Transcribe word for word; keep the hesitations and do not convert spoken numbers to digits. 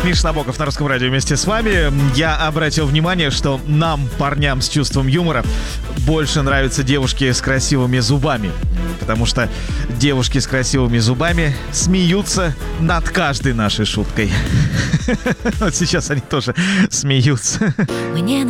Миша Набоков на Русском радио вместе с вами. Я обратил внимание, что нам, парням с чувством юмора, больше нравятся девушки с красивыми зубами. Потому что девушки с красивыми зубами смеются над каждой нашей шуткой. Вот сейчас они тоже смеются.